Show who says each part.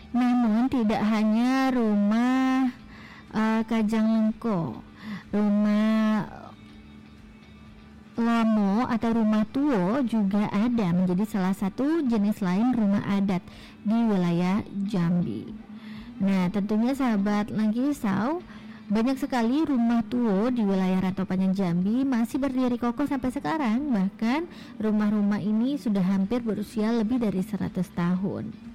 Speaker 1: Namun tidak hanya rumah Kajang Lengko, rumah Lamo atau rumah Tuo juga ada menjadi salah satu jenis lain rumah adat di wilayah Jambi. Nah, tentunya sahabat Langkisau, banyak sekali rumah Tuo di wilayah Rantau Panjang Jambi masih berdiri kokoh sampai sekarang. Bahkan rumah-rumah ini sudah hampir berusia lebih dari 100 tahun.